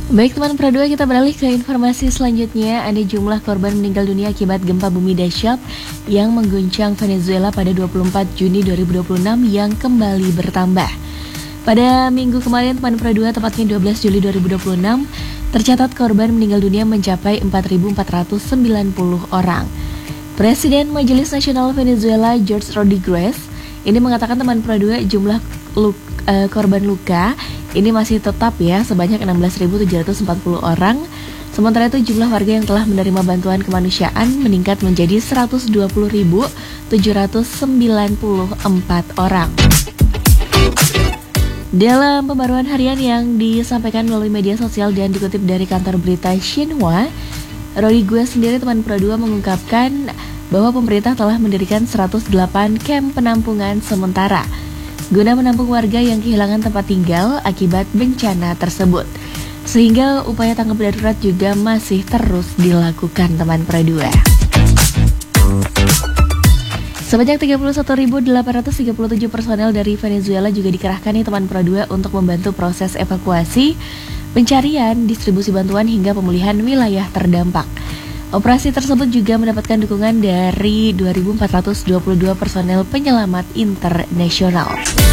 Baik teman Pro2, kita beralih ke informasi selanjutnya. Ada jumlah korban meninggal dunia akibat gempa bumi dahsyat yang mengguncang Venezuela pada 24 Juni 2026 yang kembali bertambah. Pada minggu kemarin teman Pro2, tepatnya 12 Juli 2026, tercatat korban meninggal dunia mencapai 4.490 orang. Presiden Majelis Nasional Venezuela Jorge Rodriguez ini mengatakan teman Pro2 jumlah korban luka ini masih tetap ya sebanyak 16.740 orang. Sementara itu jumlah warga yang telah menerima bantuan kemanusiaan meningkat menjadi 120.794 orang. Dalam pembaruan harian yang disampaikan melalui media sosial dan dikutip dari kantor berita Xinhua, Rodriguez sendiri teman Pro2 mengungkapkan bahwa pemerintah telah mendirikan 108 kamp penampungan sementara guna menampung warga yang kehilangan tempat tinggal akibat bencana tersebut. Sehingga upaya tanggap darurat juga masih terus dilakukan teman Pro2. Sebanyak 31.837 personel dari Venezuela juga dikerahkan nih teman Pro2 untuk membantu proses evakuasi, pencarian, distribusi bantuan hingga pemulihan wilayah terdampak. Operasi tersebut juga mendapatkan dukungan dari 2.422 personel penyelamat internasional.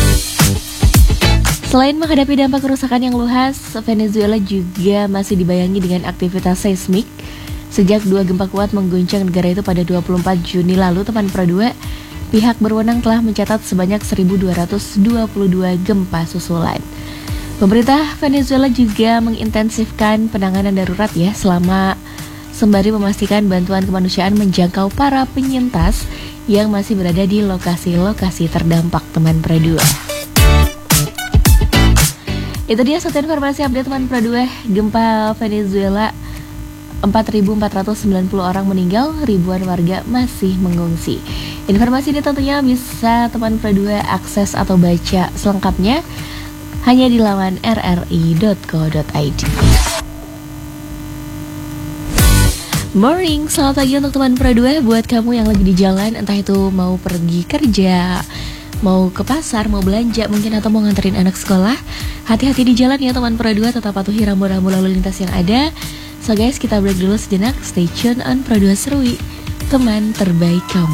Selain menghadapi dampak kerusakan yang luas, Venezuela juga masih dibayangi dengan aktivitas seismik. Sejak 2 gempa kuat mengguncang negara itu pada 24 Juni lalu, teman Pro2, pihak berwenang telah mencatat sebanyak 1.222 gempa susulan. Pemerintah Venezuela juga mengintensifkan penanganan darurat ya sembari memastikan bantuan kemanusiaan menjangkau para penyintas yang masih berada di lokasi-lokasi terdampak teman Pro2. Itu dia satu informasi update teman Pro2. Gempa Venezuela, 4.490 orang meninggal, ribuan warga masih mengungsi. Informasi ini tentunya bisa teman Pro2 akses atau baca selengkapnya hanya di laman rri.co.id. Morning, selamat pagi untuk teman Pro2. Buat kamu yang lagi di jalan, entah itu mau pergi kerja, mau ke pasar, mau belanja mungkin, atau mau nganterin anak sekolah, hati-hati di jalan ya teman Pro2, tetap patuhi rambu-rambu lalu lintas yang ada. So guys, kita break dulu sejenak. Stay tune on Pro2 Serui, teman terbaik kamu.